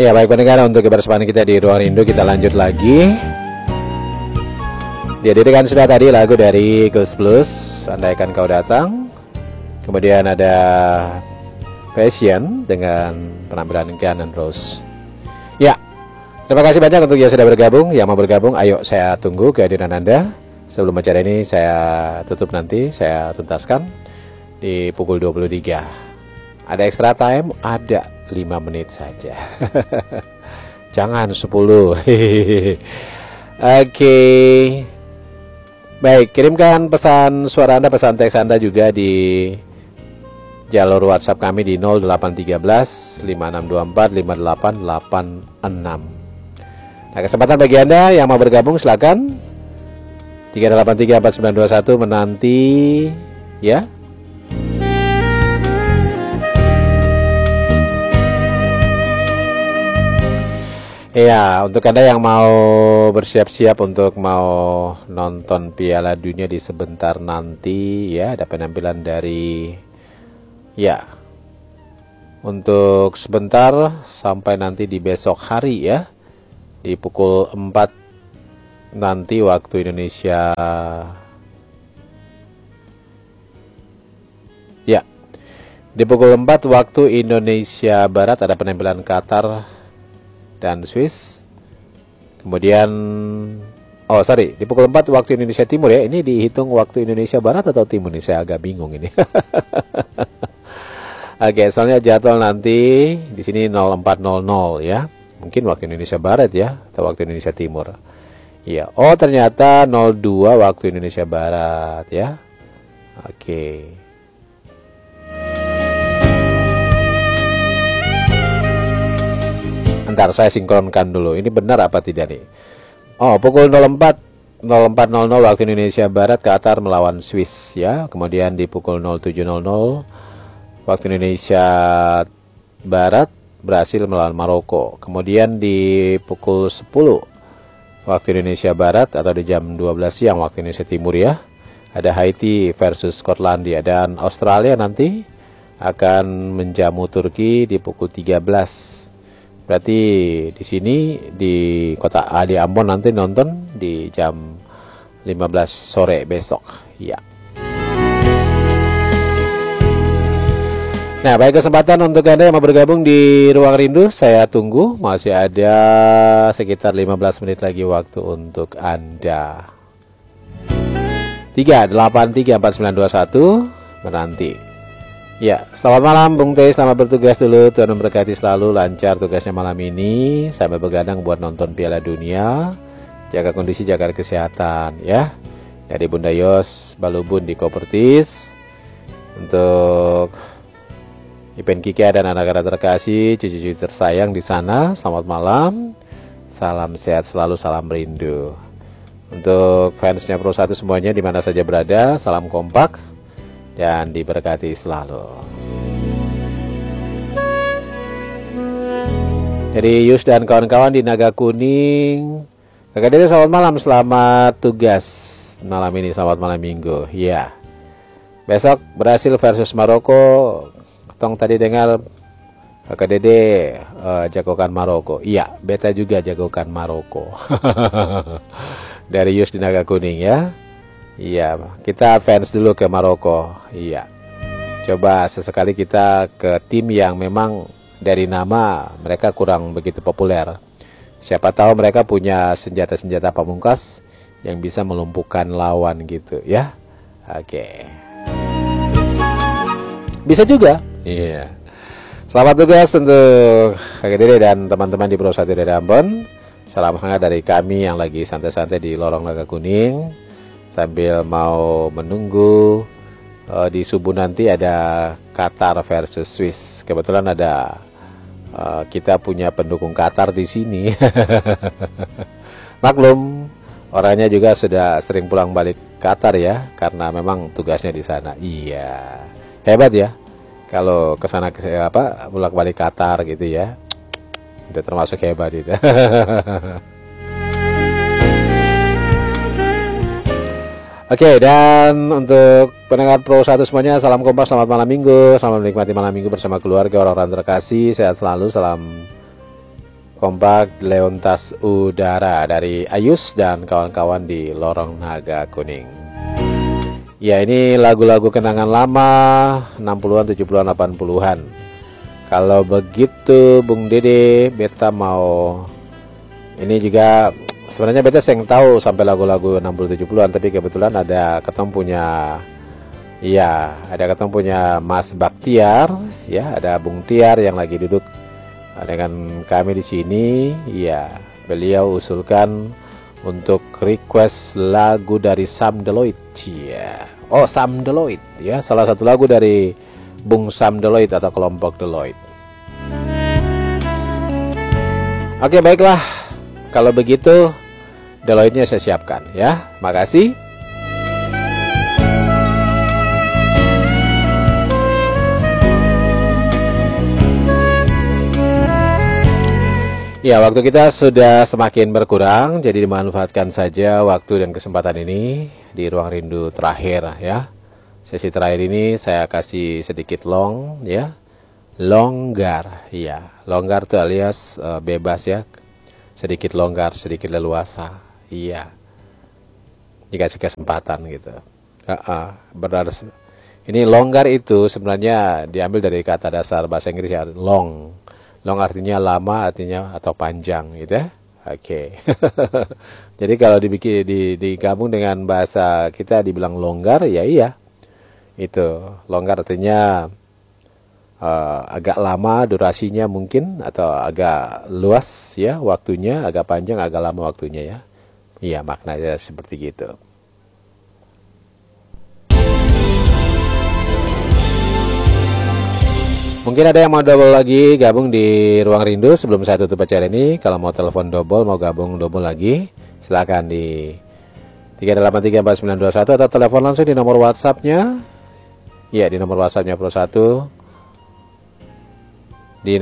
Ya baik pendengar, untuk kebersamaan kita di Ruang Rindu kita lanjut lagi. Dihadirkan sudah tadi lagu dari Ghost Blues, Andaikan Kau Datang. Kemudian ada Passion dengan penampilan Gun and Rose. Ya, terima kasih banyak untuk yang sudah bergabung. Yang mau bergabung, ayo saya tunggu kehadiran Anda. Sebelum acara ini saya tutup nanti, saya tuntaskan di pukul 23. Ada extra time, ada 5 menit saja. Jangan 10. Oke. Baik, kirimkan pesan suara Anda, pesan teks Anda juga di jalur WhatsApp kami di 0813 5624 5886. Nah, kesempatan bagi Anda yang mau bergabung silakan. 3834921 menanti ya. Ya, untuk Anda yang mau bersiap-siap untuk mau nonton Piala Dunia di sebentar nanti ya, ada penampilan dari ya untuk sebentar sampai nanti di besok hari ya, di pukul 4 nanti waktu Indonesia ya, di pukul 4 waktu Indonesia Barat ada penampilan Qatar dan Swiss. Kemudian di pukul 4 waktu Indonesia Timur ya. Ini dihitung waktu Indonesia Barat atau Timur nih, saya agak bingung ini. Oke, soalnya jadwal nanti di sini 04.00 ya. Mungkin waktu Indonesia Barat ya, atau waktu Indonesia Timur. Iya, oh ternyata 02 waktu Indonesia Barat ya. Oke. Ntar saya sinkronkan dulu. Ini benar apa tidak nih? Oh, pukul 04.00 waktu Indonesia Barat Qatar melawan Swiss ya. Kemudian di pukul 07.00 waktu Indonesia Barat Brasil melawan Maroko. Kemudian di pukul 10 waktu Indonesia Barat atau di jam 12 siang waktu Indonesia Timur ya, ada Haiti versus Skotlandia, dan Australia nanti akan menjamu Turki di pukul 13. Berarti di sini di kota di Ambon nanti nonton di jam 15 sore besok ya. Nah, baik, kesempatan untuk Anda yang mau bergabung di Ruang Rindu saya tunggu. Masih ada sekitar 15 menit lagi waktu untuk Anda. 3834921 menanti. Ya, selamat malam Bung Teh, selamat bertugas dulu. Tuhan memberkati selalu, lancar tugasnya malam ini. Sampai begadang buat nonton Piala Dunia. Jaga kondisi, jaga kesehatan ya. Dari Bunda Yos Balubun di Kopertis. Untuk Ipen Kiki dan anak-anak terkasih, cucu-cucu tersayang di sana, selamat malam. Salam sehat selalu, salam rindu. Untuk fansnya Pro 1 semuanya di mana saja berada, salam kompak dan diberkati selalu. Jadi Yus dan kawan-kawan di Naga Kuning, Kakak Dede selamat malam, selamat tugas malam ini, selamat malam minggu ya. Besok Brasil versus Maroko. Tong tadi dengar Kakak Dede jagokan Maroko. Iya, beta juga jagokan Maroko. Dari Yus di Naga Kuning ya. Iya, kita fans dulu ke Maroko. Iya. Coba sesekali kita ke tim yang memang dari nama mereka kurang begitu populer. Siapa tahu mereka punya senjata-senjata pamungkas yang bisa melumpuhkan lawan gitu ya. Oke. Bisa juga. Iya. Selamat tugas untuk Kakak Dede dan teman-teman di Pro 1 dari Ambon. Salam hangat dari kami yang lagi santai-santai di lorong Naga Kuning. Sambil mau menunggu di subuh nanti ada Qatar versus Swiss. Kebetulan ada kita punya pendukung Qatar di sini. Maklum, orangnya juga sudah sering pulang balik Qatar ya, karena memang tugasnya di sana. Iya, hebat ya. Kalau kesana pulang balik Qatar gitu ya, udah termasuk hebat itu. Oke, dan untuk pendengar Pro 1 semuanya, salam kompas, selamat malam minggu, selamat menikmati malam minggu bersama keluarga, orang-orang terkasih, sehat selalu, salam kompak Leontas Udara dari Ayus dan kawan-kawan di Lorong Naga Kuning. Ya, ini lagu-lagu kenangan lama 60-an, 70-an, 80-an. Kalau begitu Bung Dede, beta mau ini juga sebenarnya beta yang tahu sampai lagu-lagu 60 70-an, tapi kebetulan ada ketemu punya Mas Baktiar, ya, ada Bung Tiar yang lagi duduk dengan kami di sini. Ya, beliau usulkan untuk request lagu dari Sam Deloitte. Ya. Oh, Sam Deloitte, ya, salah satu lagu dari Bung Sam Deloitte atau kelompok Deloitte. Oke, baiklah. Kalau begitu Deloitte-nya saya siapkan, ya. Makasih. Ya, waktu kita sudah semakin berkurang, jadi dimanfaatkan saja waktu dan kesempatan ini di Ruang Rindu terakhir, ya. Sesi terakhir ini saya kasih sedikit longgar, ya. Longgar itu alias bebas, ya. Sedikit longgar, sedikit leluasa, iya. Dikasih kesempatan gitu. Benar. Ini longgar itu sebenarnya diambil dari kata dasar bahasa Inggris, ya, long. Long artinya lama, artinya atau panjang gitu, ya. Oke. Jadi kalau digabung dengan bahasa kita dibilang longgar, ya iya. Itu longgar artinya agak lama durasinya mungkin, atau agak luas, ya, waktunya, agak panjang, agak lama waktunya, ya. Iya, maknanya seperti gitu. Mungkin ada yang mau double lagi gabung di Ruang Rindu sebelum saya tutup acara ini. Kalau mau telepon double, mau gabung double lagi, silakan di 3834921 atau telepon langsung di nomor WhatsApp-nya. Ya, di nomor WhatsApp-nya Pro 1 di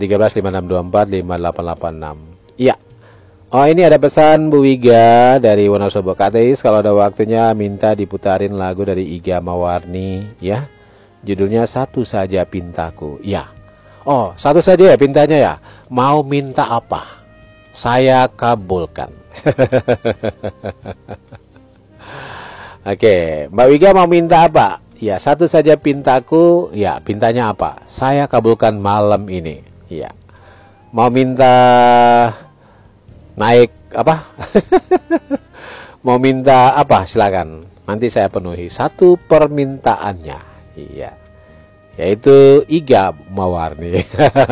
081356245886. Iya. Oh, ini ada pesan Bu Wiga dari Wonosobo. Kak Teis, kalau ada waktunya minta diputarin lagu dari Iga Mawarni, ya. Judulnya Satu Saja Pintaku. Ya. Oh, satu saja ya pintanya, ya. Mau minta apa? Saya kabulkan. Oke, Mbak Wiga mau minta apa? Ya, satu saja pintaku. Ya, pintanya apa? Saya kabulkan malam ini. Ya. Mau minta naik apa? Mau minta apa? Silakan. Nanti saya penuhi satu permintaannya. Iya, yaitu Iga Mawarni.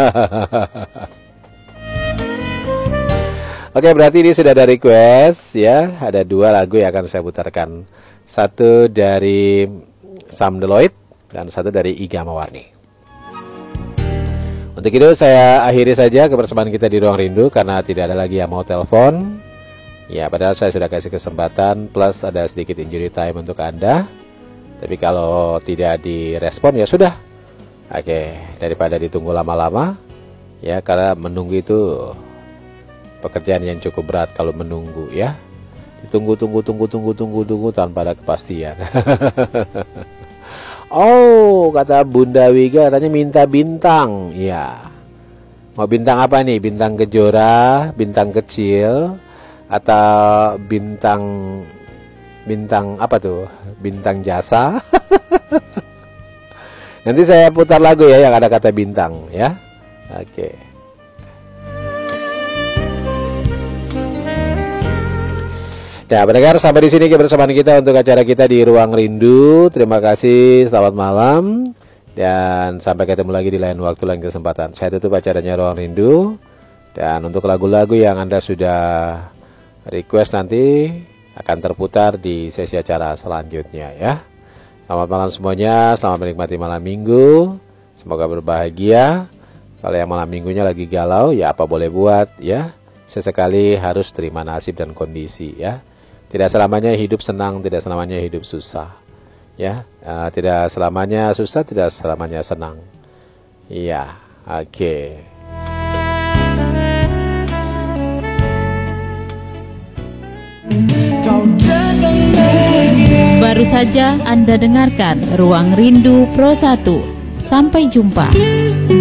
Oke, berarti ini sudah ada request, ya. Ada dua lagu yang akan saya putarkan. Satu dari Sam Deloitte dan satu dari Iga Mawarni. Untuk itu saya akhiri saja kebersamaan kita di Ruang Rindu karena tidak ada lagi yang mau telepon. Ya, padahal saya sudah kasih kesempatan plus ada sedikit injury time untuk Anda. Tapi kalau tidak direspon, ya sudah. Oke, daripada ditunggu lama-lama, ya, karena menunggu itu pekerjaan yang cukup berat kalau menunggu, ya. Ditunggu tanpa ada kepastian. Oh, kata Bunda Wiga katanya minta bintang. Ya. Mau bintang apa nih? Bintang Kejora, bintang kecil, atau bintang apa tuh? Bintang jasa. Nanti saya putar lagu, ya, yang ada kata bintang, ya. Oke. Nah, pendengar, sampai di sini kebersamaan kita untuk acara kita di Ruang Rindu. Terima kasih, selamat malam, dan sampai ketemu lagi di lain waktu, lain kesempatan. Saya tutup acaranya Ruang Rindu, dan untuk lagu-lagu yang Anda sudah request nanti akan terputar di sesi acara selanjutnya, ya. Selamat malam semuanya, selamat menikmati malam minggu, semoga berbahagia. Kalau yang malam minggunya lagi galau, ya apa boleh buat, ya. Sesekali harus terima nasib dan kondisi, ya. Tidak selamanya hidup senang, tidak selamanya hidup susah, ya. Tidak selamanya susah, tidak selamanya senang. Iya, oke. Baru saja Anda dengarkan Ruang Rindu Pro 1. Sampai jumpa.